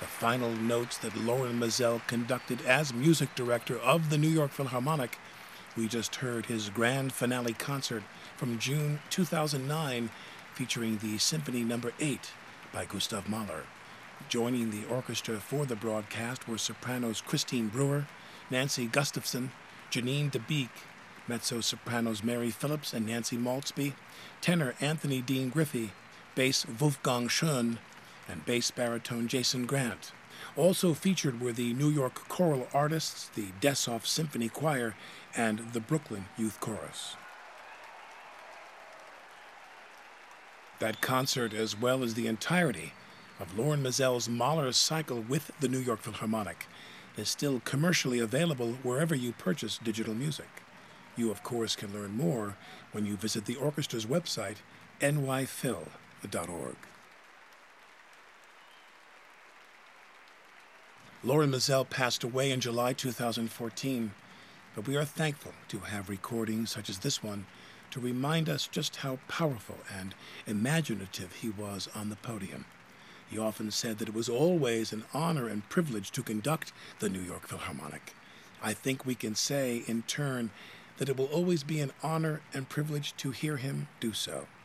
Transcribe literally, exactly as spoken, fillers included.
the final notes that Lorin Maazel conducted as music director of the New York Philharmonic. We just heard his grand finale concert from June two thousand nine, featuring the Symphony Number eight by Gustav Mahler. Joining the orchestra for the broadcast were sopranos Christine Brewer, Nancy Gustafson, Janine DeBeek, mezzo-sopranos Mary Phillips and Nancy Maltzby, tenor Anthony Dean Griffey, bass Wolfgang Schoen, and bass baritone Jason Grant. Also featured were the New York choral artists, the Dessoff Symphony Choir, and the Brooklyn Youth Chorus. That concert, as well as the entirety of Lorin Maazel's Mahler cycle with the New York Philharmonic, is still commercially available wherever you purchase digital music. You, of course, can learn more when you visit the orchestra's website, n y phil dot org. Lorin Maazel passed away in July two thousand fourteen, but we are thankful to have recordings such as this one to remind us just how powerful and imaginative he was on the podium. He often said that it was always an honor and privilege to conduct the New York Philharmonic. I think we can say, in turn, that it will always be an honor and privilege to hear him do so.